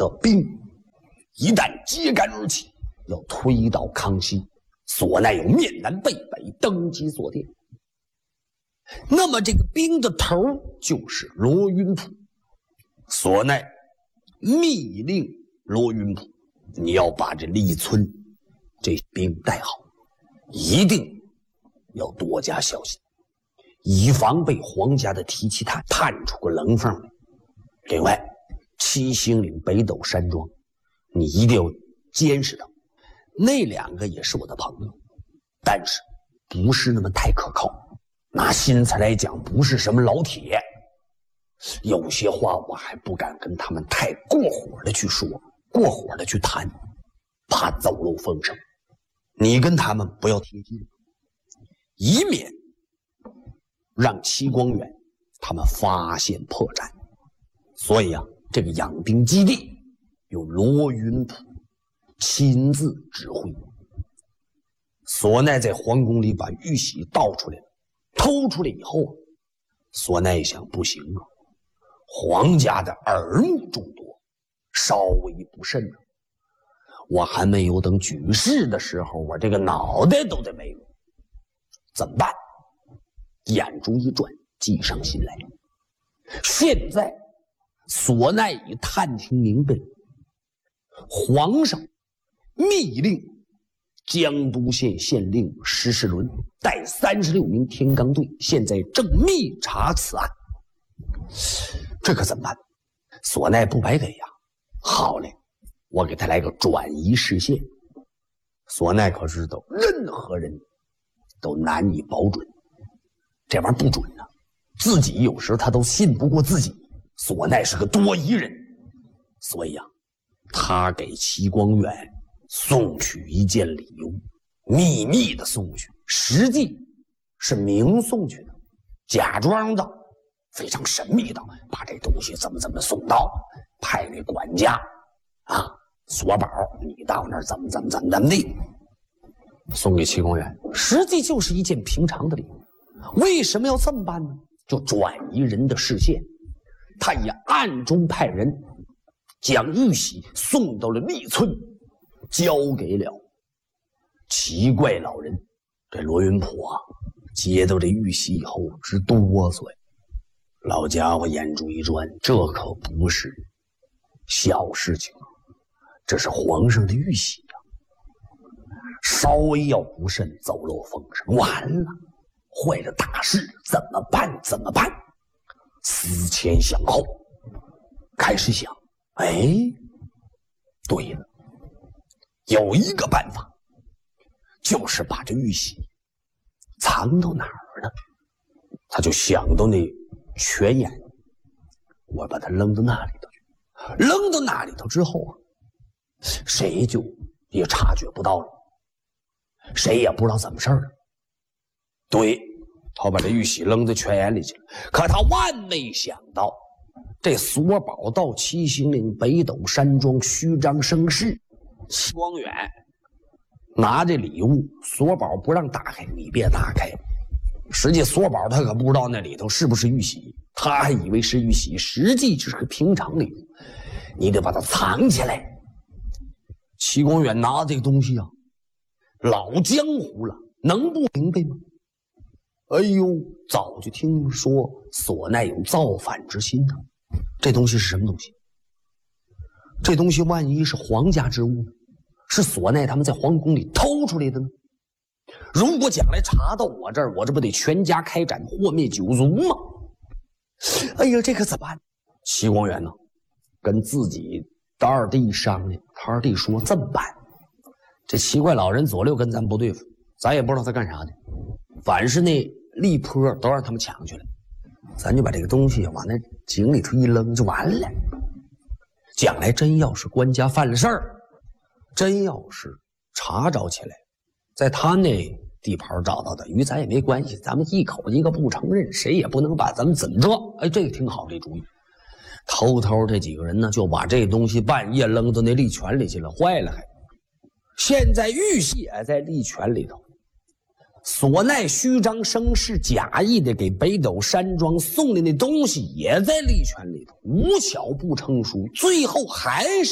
的兵一旦揭竿而起，要推倒康熙，所奈有面南背北，登基坐殿。那么这个兵的头就是罗云普，所奈密令罗云普，你要把这李村这兵带好，一定要多加小心，以防被皇家的提气探探出个冷缝来。另外，七星岭、北斗山庄，你一定要监视他。那两个也是我的朋友，但是不是那么太可靠。拿心思来讲，不是什么老铁，有些话我还不敢跟他们太过火的去说，过火的去谈，怕走漏风声。你跟他们不要贴近，以免让戚光远他们发现破绽。所以啊，这个养兵基地由罗云普亲自指挥。所奈在皇宫里把玉玺盗出来了，偷出来以后，所奈想不行啊，皇家的耳目众多，稍微不慎啊，我还没有等举事的时候，我这个脑袋都得没了，怎么办？眼珠一转，计上心来。现在所奈已探听明白了，皇上密令江都县县令石世伦带36名天罡队，现在正密查此案。这可怎么办？所奈不白给呀。好嘞，我给他来个转移视线。所奈可知道，任何人都难以保准，这玩意儿不准啊，自己有时他都信不过自己。所奈是个多疑人，所以啊，他给戚光远送去一件礼物，秘密的送去，实际是明送去的，假装的非常神秘的把这东西怎么送到，派那管家啊，索宝，你到那儿怎么地送给戚光远，实际就是一件平常的礼物。为什么要这么办呢？就转移人的视线。他也暗中派人将玉玺送到了立村，交给了奇怪老人。这罗云普啊，接到这玉玺以后直哆嗦呀，老家伙眼珠一转，这可不是小事情，这是皇上的玉玺啊，稍微要不慎走漏风声，完了，坏了大事，怎么办？思前想后，开始想，对了，有一个办法，就是把这玉玺藏到哪儿呢？他就想到那泉眼，我把它扔到那里头去。扔到那里头之后啊，谁就也察觉不到了，谁也不知道怎么事了。对，他把这玉玺扔到泉眼里去了。可他万没想到，这索宝到七星岭北斗山庄虚张声势，戚光远拿这礼物，索宝不让打开，你别打开。实际索宝他可不知道那里头是不是玉玺，他还以为是玉玺，实际只是个平常礼物，你得把它藏起来。戚光远拿这个东西啊，老江湖了，能不明白吗？早就听说所奈有造反之心呢。这东西是什么东西？这东西万一是皇家之物呢？是所奈他们在皇宫里偷出来的呢？如果将来查到我这儿，我这不得全家开斩，祸灭九族吗？这可怎么办？戚光远呢，跟自己的二弟商量，他二弟说这么办，这奇怪老人左六跟咱不对付，咱也不知道他干啥的，凡是那立坡都让他们抢去了，咱就把这个东西往那井里头一扔就完了。将来真要是官家犯了事儿，真要是查找起来，在他那地盘找到的，与咱也没关系，咱们一口一个不承认，谁也不能把咱们怎么着。这个挺好，这主意。偷这几个人呢，就把这东西半夜扔到那利泉里去了，坏了还。现在玉玺也在利泉里头，所奈虚张声势，假意的给北斗山庄送的那东西也在利泉里头，无巧不成书，最后还是